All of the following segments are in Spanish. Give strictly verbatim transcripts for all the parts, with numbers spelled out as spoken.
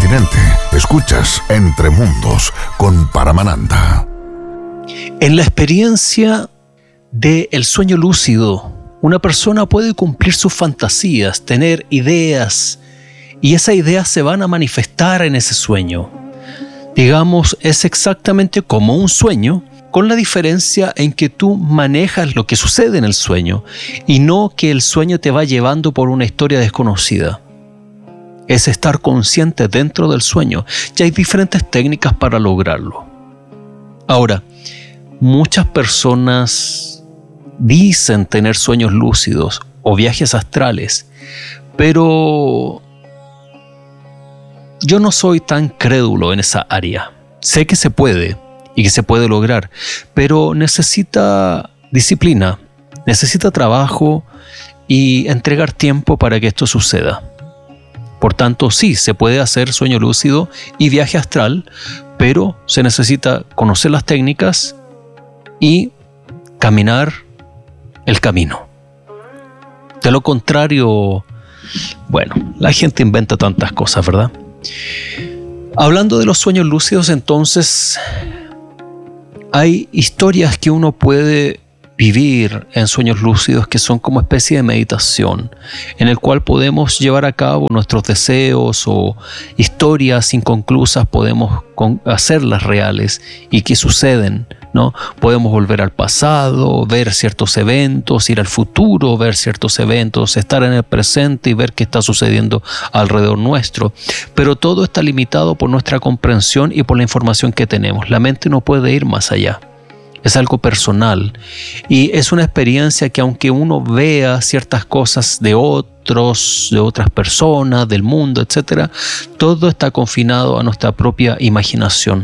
continente. Escuchas Entre Mundos con Paramananda. En la experiencia del sueño lúcido, una persona puede cumplir sus fantasías, tener ideas, y esas ideas se van a manifestar en ese sueño. Digamos, es exactamente como un sueño, con la diferencia en que tú manejas lo que sucede en el sueño y no que el sueño te va llevando por una historia desconocida. Es estar consciente dentro del sueño, y hay diferentes técnicas para lograrlo. Ahora, muchas personas dicen tener sueños lúcidos o viajes astrales, pero yo no soy tan crédulo en esa área. Sé que se puede y que se puede lograr, pero necesita disciplina, necesita trabajo y entregar tiempo para que esto suceda. Por tanto, sí, se puede hacer sueño lúcido y viaje astral, pero se necesita conocer las técnicas y caminar el camino. De lo contrario, bueno, la gente inventa tantas cosas, ¿verdad? Hablando de los sueños lúcidos, entonces, hay historias que uno puede vivir en sueños lúcidos que son como especie de meditación, en el cual podemos llevar a cabo nuestros deseos o historias inconclusas, podemos hacerlas reales y que suceden, ¿no? Podemos volver al pasado, ver ciertos eventos, ir al futuro, ver ciertos eventos, estar en el presente y ver qué está sucediendo alrededor nuestro. Pero todo está limitado por nuestra comprensión y por la información que tenemos. La mente no puede ir más allá. Es algo personal y es una experiencia que, aunque uno vea ciertas cosas de otros, de otras personas, del mundo, etcétera, todo está confinado a nuestra propia imaginación.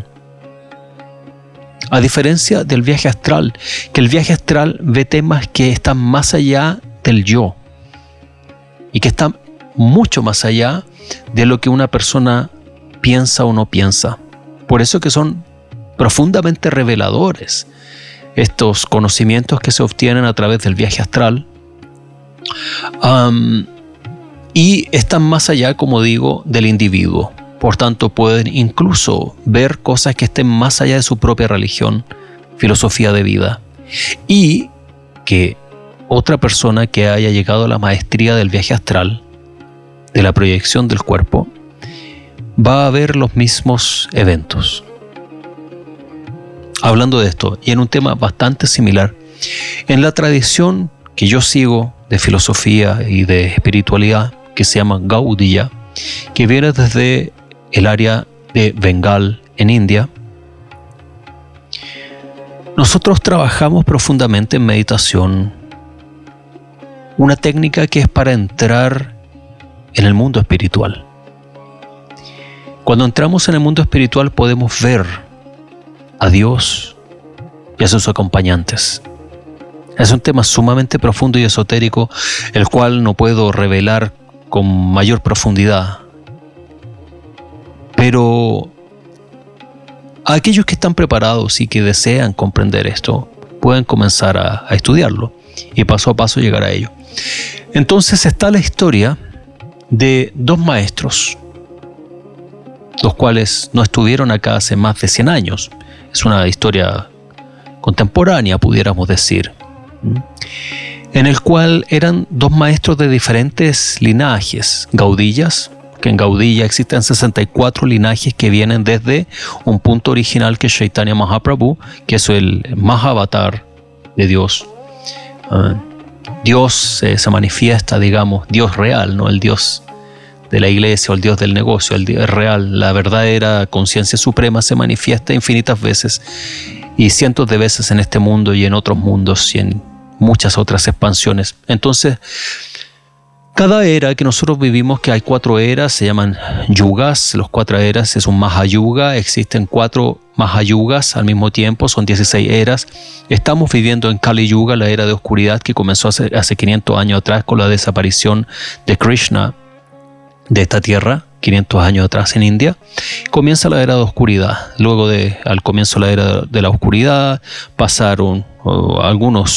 A diferencia del viaje astral, que el viaje astral ve temas que están más allá del yo y que están mucho más allá de lo que una persona piensa o no piensa. Por eso que son profundamente reveladores estos conocimientos que se obtienen a través del viaje astral, um, y están más allá, como digo, del individuo. Por tanto, pueden incluso ver cosas que estén más allá de su propia religión, filosofía de vida, y que otra persona que haya llegado a la maestría del viaje astral, de la proyección del cuerpo, va a ver los mismos eventos. Hablando de esto, y en un tema bastante similar, en la tradición que yo sigo de filosofía y de espiritualidad, que se llama Gaudiya, que viene desde el área de Bengal en India, nosotros trabajamos profundamente en meditación, una técnica que es para entrar en el mundo espiritual. Cuando entramos en el mundo espiritual podemos ver a Dios y a sus acompañantes. Es un tema sumamente profundo y esotérico, el cual no puedo revelar con mayor profundidad. Pero aquellos que están preparados y que desean comprender esto, pueden comenzar a, a estudiarlo y paso a paso llegar a ello. Entonces está la historia de dos maestros, los cuales no estuvieron acá hace más de cien años. Es una historia contemporánea, pudiéramos decir, en el cual eran dos maestros de diferentes linajes, gaudillas, que en Gaudiya existen sesenta y cuatro linajes que vienen desde un punto original que es Chaitanya Mahaprabhu, que es el Mahavatar de Dios. Uh, Dios eh, se manifiesta, digamos, Dios real, no el Dios de la iglesia o el Dios del negocio, el Dios real, la verdadera conciencia suprema se manifiesta infinitas veces y cientos de veces en este mundo y en otros mundos y en muchas otras expansiones. Entonces, cada era que nosotros vivimos, que hay cuatro eras, se llaman yugas, los cuatro eras es un Mahayuga, existen cuatro Mahayugas al mismo tiempo, son dieciséis eras. Estamos viviendo en Kali Yuga, la era de oscuridad que comenzó hace, hace quinientos años atrás con la desaparición de Krishna de esta tierra, quinientos años atrás en India. Comienza la era de oscuridad. Luego de, al comienzo de la era de la oscuridad, pasaron oh, algunos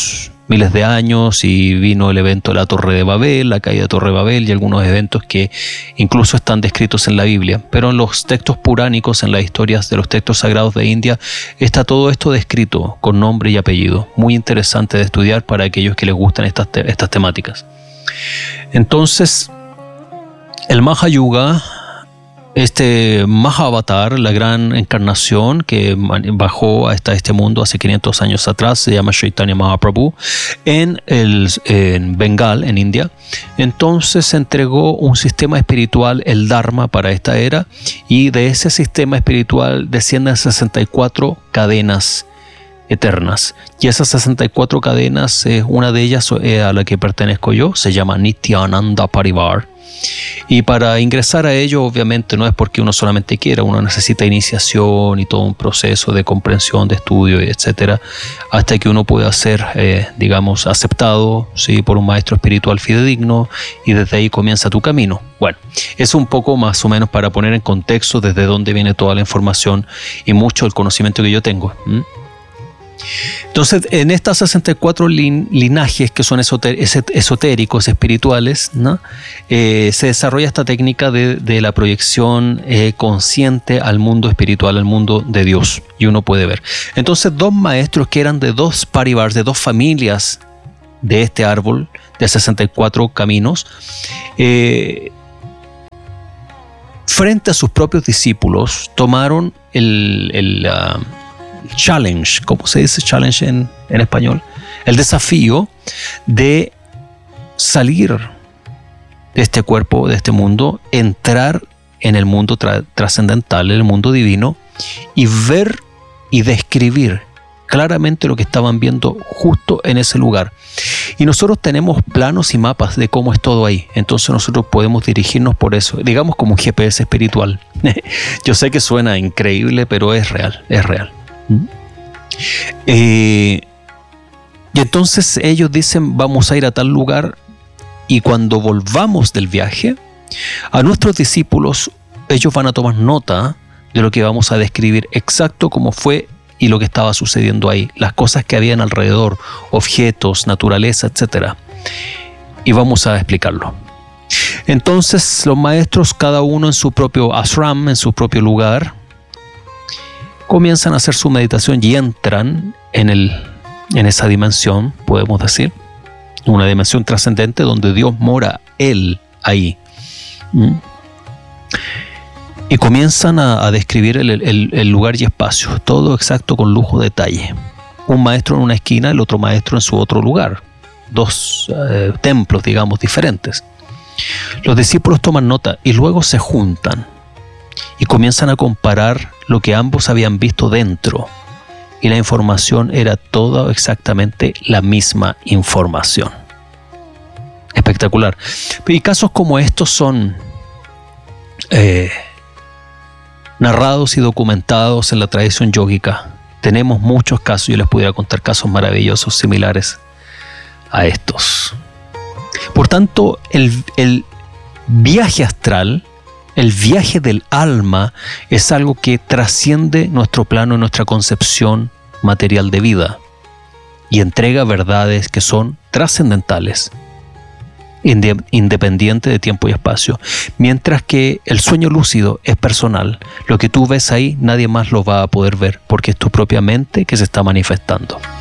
miles de años y vino el evento de la Torre de Babel, la caída de Torre de Babel y algunos eventos que incluso están descritos en la Biblia. Pero en los textos puránicos, en las historias de los textos sagrados de India, está todo esto descrito con nombre y apellido. Muy interesante de estudiar para aquellos que les gustan estas, te- estas temáticas. Entonces, el Mahayuga, este Mahavatar, la gran encarnación que bajó hasta este mundo hace quinientos años atrás, se llama Chaitanya Mahaprabhu, en, el, en Bengal, en India. Entonces entregó un sistema espiritual, el Dharma, para esta era, y de ese sistema espiritual descienden sesenta y cuatro cadenas eternas. Y esas sesenta y cuatro cadenas, eh, una de ellas eh, a la que pertenezco yo, se llama Nityananda Parivar. Y para ingresar a ello, obviamente, no es porque uno solamente quiera, uno necesita iniciación y todo un proceso de comprensión, de estudio, etcétera, hasta que uno pueda ser, eh, digamos, aceptado, ¿sí?, por un maestro espiritual fidedigno, y desde ahí comienza tu camino. Bueno, es un poco más o menos para poner en contexto desde dónde viene toda la información y mucho el conocimiento que yo tengo. ¿Mm? Entonces, en estas sesenta y cuatro lin, linajes que son esoter, esotéricos, espirituales, ¿no?, eh, se desarrolla esta técnica de, de la proyección eh, consciente al mundo espiritual, al mundo de Dios, y uno puede ver. Entonces, dos maestros que eran de dos parivars, de dos familias de este árbol de sesenta y cuatro caminos, eh, frente a sus propios discípulos, tomaron el... el uh, challenge, ¿cómo se dice challenge en, en español? El desafío de salir de este cuerpo, de este mundo, entrar en el mundo tra- trascendental, en el mundo divino, y ver y describir claramente lo que estaban viendo justo en ese lugar. Y nosotros tenemos planos y mapas de cómo es todo ahí. Entonces nosotros podemos dirigirnos por eso, digamos como un G P S espiritual. Yo sé que suena increíble, pero es real, es real. Eh, y entonces ellos dicen, vamos a ir a tal lugar, y cuando volvamos del viaje, a nuestros discípulos, ellos van a tomar nota de lo que vamos a describir exacto cómo fue y lo que estaba sucediendo ahí, las cosas que habían alrededor, objetos, naturaleza, etcétera, y vamos a explicarlo. Entonces los maestros, cada uno en su propio ashram, en su propio lugar, comienzan a hacer su meditación y entran en, el, en esa dimensión, podemos decir, una dimensión trascendente donde Dios mora, Él, ahí. ¿Mm? Y comienzan a, a describir el, el, el lugar y espacio, todo exacto con lujo de detalle. Un maestro en una esquina, el otro maestro en su otro lugar. Dos eh, templos, digamos, diferentes. Los discípulos toman nota y luego se juntan y comienzan a comparar lo que ambos habían visto dentro, y la información era toda exactamente la misma información. Espectacular. Y casos como estos son eh, narrados y documentados en la tradición yógica. Tenemos muchos casos, yo les pudiera contar casos maravillosos similares a estos. Por tanto, el, el viaje astral, el viaje del alma, es algo que trasciende nuestro plano, nuestra concepción material de vida, y entrega verdades que son trascendentales, inde- independiente de tiempo y espacio. Mientras que el sueño lúcido es personal. Lo que tú ves ahí, nadie más lo va a poder ver, porque es tu propia mente que se está manifestando.